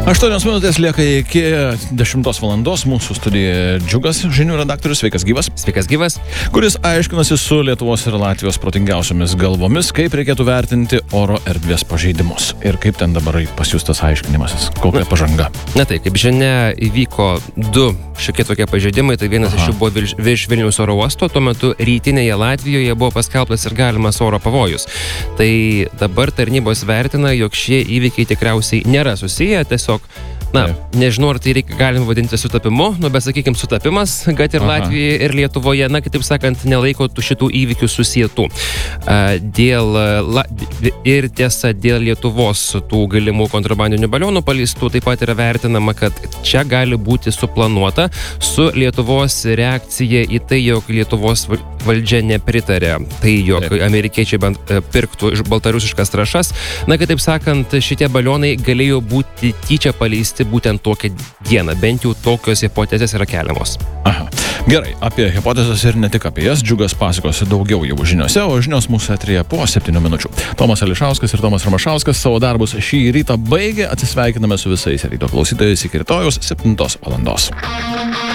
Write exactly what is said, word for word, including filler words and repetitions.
aštuonios minutės lieka iki dešimtos valandos. Mūsų studijoje Džiugas, žinių redaktorius. Sveikas gyvas. Sveikas gyvas. Kuris aiškinasi su Lietuvos ir Latvijos protingiausiomis galvomis, kaip reikėtų vertinti oro erdvės pažeidimus. Ir kaip ten dabar pas jūs tas aiškinimasis. Kokia pažanga? Na tai, kaip žinia, įvyko du šiokie tokie pažeidimai. Tai vienas Aha. iš jų buvo virš Vilniaus oro uosto. Tuo metu rytinėje Latvijoje buvo paskelbtas ir galimas oro pavojus. Tai dabar tarnybos vertina, jog šie įvykiai tikriausiai nėra susiję, tiesiog Na, nežinau, ar tai reikia galima vadinti sutapimu, nu, bet sakykime sutapimas, kad ir Aha. Latvijoje, ir Lietuvoje, na, kitaip sakant, nelaiko šitų įvykių susietų. Dėl, ir tiesa, dėl Lietuvos tų galimų kontrabandinių balionų paleistų taip pat yra vertinama, kad čia gali būti suplanuota su Lietuvos reakcija į tai, jog Lietuvos valdžia nepritarė tai, jog amerikiečiai bent pirktų iš baltarusiškas trąšas. Na, kitaip sakant, šitie balionai galėjo būti tyčia paleisti būtent tokią dieną. Bent jau tokios hipotezės yra keliamos. Aha. Gerai, apie hipotezės ir ne tik apie jas Džiugas pasakosi daugiau jau žiniose, o žinios mūsų eteryje po septynių minučių. Tomas Ališauskas ir Tomas Ramašauskas savo darbus šį rytą baigė. Atsisveikiname su visais ryto klausytojais iki rytojus septintos valandos.